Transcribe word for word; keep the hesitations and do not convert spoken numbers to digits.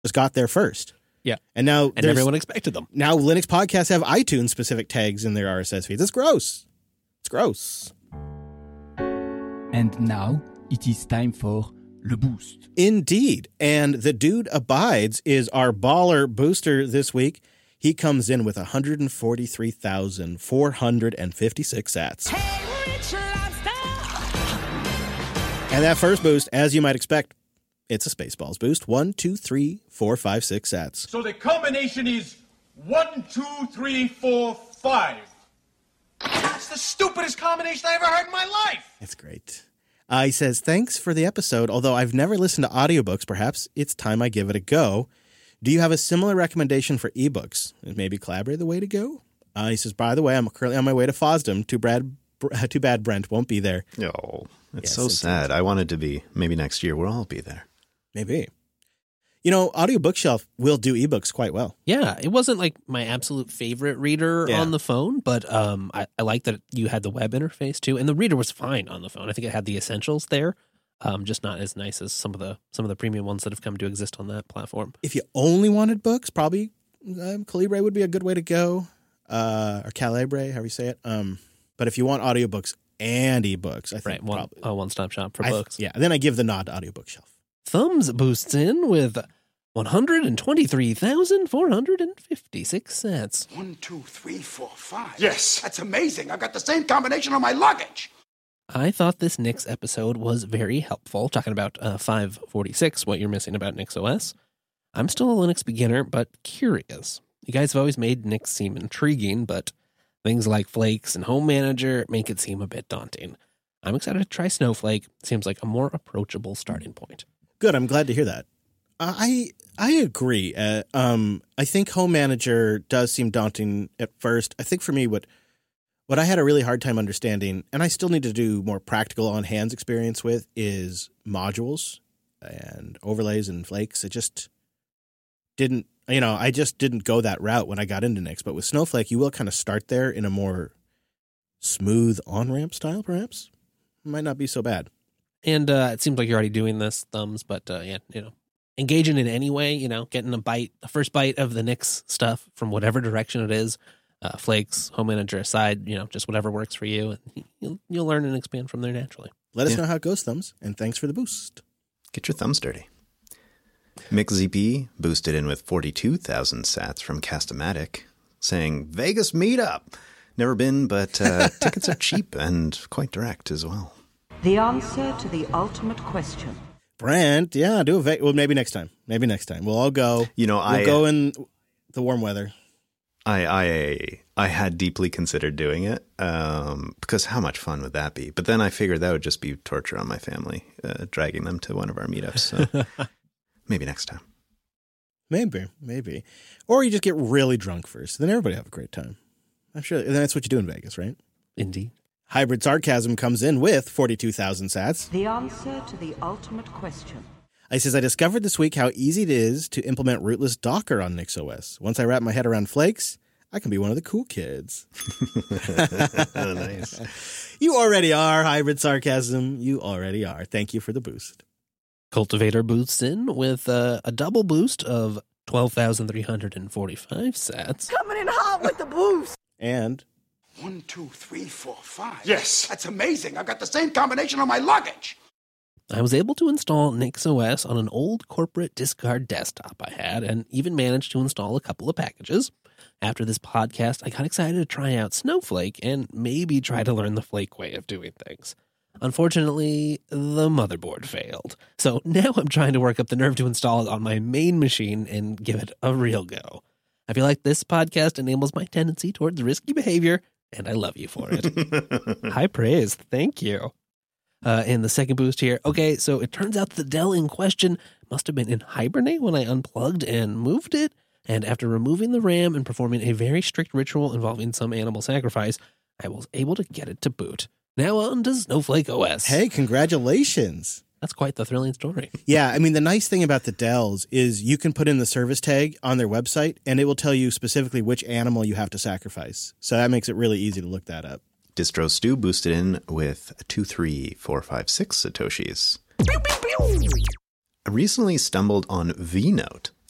got there first. Yeah. And now and everyone expected them. Now Linux podcasts have iTunes specific tags in their R S S feeds. It's gross. It's gross. And now it is time for Le Boost. Indeed. And the dude abides is our baller booster this week. He comes in with one hundred forty-three thousand four hundred fifty-six sats. Hey, Rich Lobster! And that first boost, as you might expect, it's a Spaceballs boost. One, two, three, four, five, six sats. So the combination is one, two, three, four, five. That's the stupidest combination I ever heard in my life. It's great. Uh, he says, thanks for the episode. Although I've never listened to audiobooks, perhaps it's time I give it a go. Do you have a similar recommendation for ebooks? Maybe Collaborate the way to go? Uh, he says, by the way, I'm currently on my way to FOSDEM. Too bad, too bad Brent won't be there. Oh, it's yes, so it's sad. indeed. I wanted to be. Maybe next year we'll all be there. Maybe. You know, Audio Bookshelf will do ebooks quite well. Yeah, it wasn't like my absolute favorite reader Yeah. on the phone, but um, I, I like that you had the web interface too, and the reader was fine on the phone. I think it had the essentials there, um, just not as nice as some of the some of the premium ones that have come to exist on that platform. If you only wanted books, probably um, Calibre would be a good way to go, uh, or Calibre, however you say it. Um, but if you want audiobooks and ebooks, I think Right, one probably a one stop shop for I th- books. Yeah, then I give the nod to Audio Bookshelf. Thumbs boosts in with one hundred twenty-three thousand four hundred fifty-six cents. One, two, three, four, five. Yes. That's amazing. I've got the same combination on my luggage. I thought this Nix episode was very helpful, talking about uh, five forty-six, what you're missing about NixOS. I'm still a Linux beginner, but curious. You guys have always made Nix seem intriguing, but things like Flakes and Home Manager make it seem a bit daunting. I'm excited to try Snowflake. Seems like a more approachable starting point. Good, I'm glad to hear that. Uh, I I agree. Uh, um, I think Home Manager does seem daunting at first. I think for me, what what I had a really hard time understanding, and I still need to do more practical on-hands experience with, is modules and overlays and flakes. It just didn't, you know, I just didn't go that route when I got into Nix. But with Snowflake, you will kind of start there in a more smooth on-ramp style, perhaps. Might not be so bad. And uh, it seems like you're already doing this, Thumbs, but uh, yeah, you know, engaging in any way, you know, getting a bite, the first bite of the Nix stuff from whatever direction it is, uh, Flakes, Home Manager aside, you know, just whatever works for you. And you'll, you'll learn and expand from there naturally. Let us Yeah. know how it goes, Thumbs, and thanks for the boost. Get your thumbs dirty. MixZP boosted in with forty-two thousand sats from Castamatic, saying, Vegas meetup. Never been, but uh, tickets are cheap and quite direct as well. The answer to the ultimate question. Brent, yeah, do a va- well. Maybe next time. Maybe next time we'll all go. You know, we'll I go in the warm weather. I I I had deeply considered doing it um, because how much fun would that be? But then I figured that would just be torture on my family, uh, dragging them to one of our meetups. So maybe next time. Maybe, maybe, or you just get really drunk first. Then everybody have a great time. I'm sure. And that's what you do in Vegas, right? Indeed. Hybrid Sarcasm comes in with forty-two thousand sats. The answer to the ultimate question. He says, I discovered this week how easy it is to implement rootless Docker on NixOS. Once I wrap my head around Flakes, I can be one of the cool kids. Nice. You already are, Hybrid Sarcasm. You already are. Thank you for the boost. Cultivator boosts in with uh, a double boost of twelve thousand three hundred forty-five sats. Coming in hot with the boost. And One, two, three, four, five. Yes. That's amazing. I've got the same combination on my luggage. I was able to install NixOS on an old corporate discard desktop I had and even managed to install a couple of packages. After this podcast, I got excited to try out Snowflake and maybe try to learn the Flake way of doing things. Unfortunately, the motherboard failed. So now I'm trying to work up the nerve to install it on my main machine and give it a real go. I feel like this podcast enables my tendency towards risky behavior, and I love you for it. High praise. Thank you. Uh, in the second boost here. Okay, so it turns out the Dell in question must have been in hibernate when I unplugged and moved it. And after removing the RAM and performing a very strict ritual involving some animal sacrifice, I was able to get it to boot. Now on to Snowflake O S. hey, congratulations. That's quite the thrilling story. Yeah, I mean, the nice thing about the Dells is you can put in the service tag on their website, and it will tell you specifically which animal you have to sacrifice. So that makes it really easy to look that up. Distro Stew boosted in with two, three, four, five, six Satoshis. I recently stumbled on VNote,